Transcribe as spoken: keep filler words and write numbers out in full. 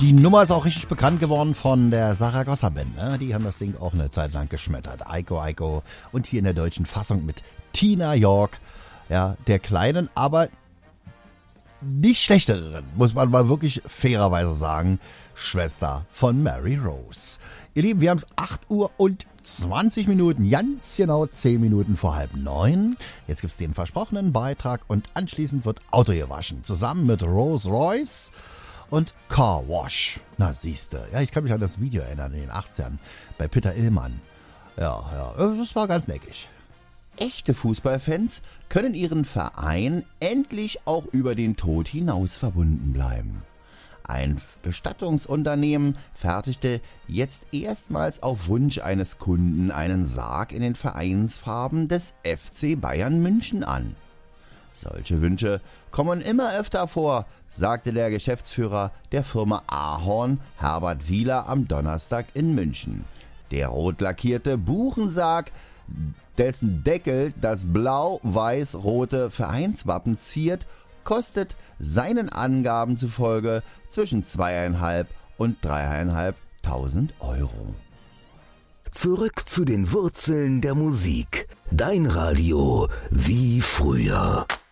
Die Nummer ist auch richtig bekannt geworden von der Saragossa Band. Ne? Die haben das Ding auch eine Zeit lang geschmettert. Eiko Eiko. Und hier in der deutschen Fassung mit Tina York, ja, der kleinen, aber nicht schlechteren, muss man mal wirklich fairerweise sagen, Schwester von Mary Rose. Ihr Lieben, wir haben es acht Uhr und zwanzig Minuten, ganz genau zehn Minuten vor halb neun. Jetzt gibt's den versprochenen Beitrag und anschließend wird Auto gewaschen, zusammen mit Rolls Royce und Car Wash. Na siehste, ja, ich kann mich an das Video erinnern in den achtzigern bei Peter Illmann. Ja, ja, das war ganz neckig. Echte Fußballfans können ihren Verein endlich auch über den Tod hinaus verbunden bleiben. Ein Bestattungsunternehmen fertigte jetzt erstmals auf Wunsch eines Kunden einen Sarg in den Vereinsfarben des F C Bayern München an. Solche Wünsche kommen immer öfter vor, sagte der Geschäftsführer der Firma Ahorn, Herbert Wieler, am Donnerstag in München. Der rot lackierte Buchensarg, dessen Deckel das blau-weiß-rote Vereinswappen ziert, kostet seinen Angaben zufolge zwischen zweieinhalb und dreieinhalbtausend Euro. Zurück zu den Wurzeln der Musik. Dein Radio wie früher.